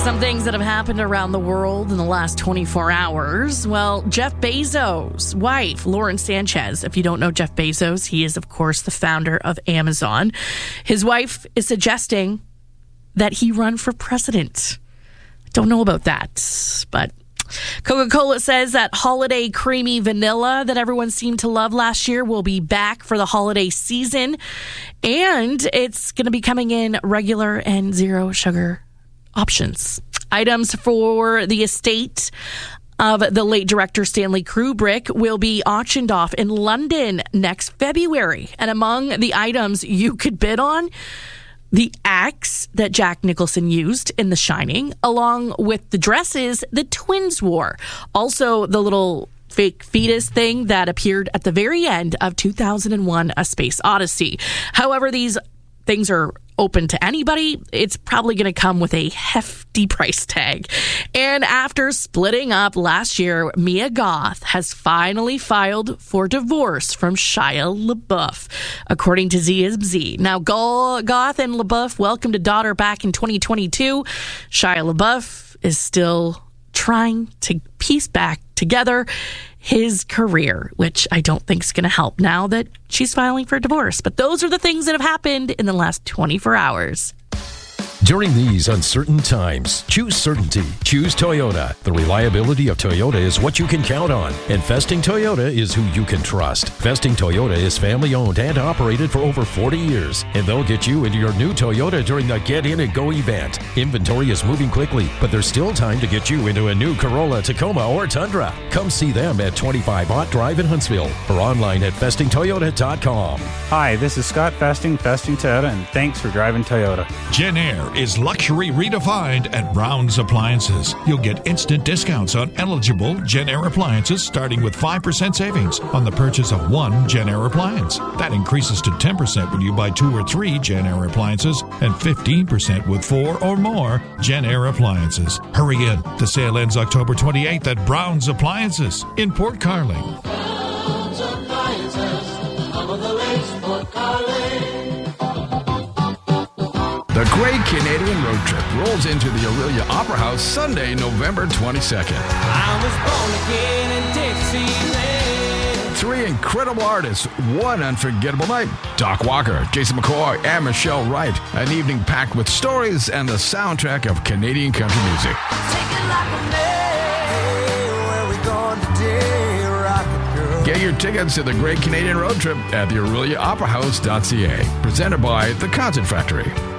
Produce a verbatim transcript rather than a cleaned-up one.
Some things that have happened around the world in the last twenty-four hours. Well, Jeff Bezos' wife, Lauren Sanchez. If you don't know Jeff Bezos, he is, of course, the founder of Amazon. His wife is suggesting that he run for president. Don't know about that, but Coca-Cola says that holiday creamy vanilla that everyone seemed to love last year will be back for the holiday season. And it's going to be coming in regular and zero sugar options. Items for the estate of the late director Stanley Kubrick will be auctioned off in London next February. And among the items you could bid on, the axe that Jack Nicholson used in The Shining, along with the dresses the twins wore. Also, the little fake fetus thing that appeared at the very end of two thousand one, A Space Odyssey. However, these things are open to anybody. It's probably going to come with a hefty price tag. And after splitting up last year, Mia Goth has finally filed for divorce from Shia LaBeouf, according to Z Z Z. Now, Goth and LaBeouf welcomed a daughter back in twenty twenty-two. Shia LaBeouf is still trying to piece back together his career, which I don't think is going to help now that she's filing for divorce. But those are the things that have happened in the last twenty-four hours. During these uncertain times, choose certainty. Choose Toyota. The reliability of Toyota is what you can count on. And Festing Toyota is who you can trust. Festing Toyota is family-owned and operated for over forty years. And they'll get you into your new Toyota during the Get In and Go event. Inventory is moving quickly, but there's still time to get you into a new Corolla, Tacoma, or Tundra. Come see them at twenty-five Ott Drive in Huntsville or online at festing toyota dot com. Hi, this is Scott Festing, Festing Toyota, and thanks for driving Toyota. Jen Air is luxury redefined at Brown's Appliances. You'll get instant discounts on eligible Jen Air appliances starting with five percent savings on the purchase of one Jen Air appliance. That increases to ten percent when you buy two or three Jen Air appliances and fifteen percent with four or more Jen Air appliances. Hurry in. The sale ends October twenty-eighth at Brown's Appliances in Port Carling. Brown's Appliances, top of the lakes, Port Carling. The Great Canadian Road Trip rolls into the Aurelia Opera House Sunday, November twenty-second. I was born again in Dixieland. Three incredible artists, one unforgettable night. Doc Walker, Jason McCoy, and Michelle Wright. An evening packed with stories and the soundtrack of Canadian country music. Take it like a man. Where we going today? Rocket girl. Get your tickets to the Great Canadian Road Trip at the Aurelia Opera House dot c a. Presented by The Concert Factory.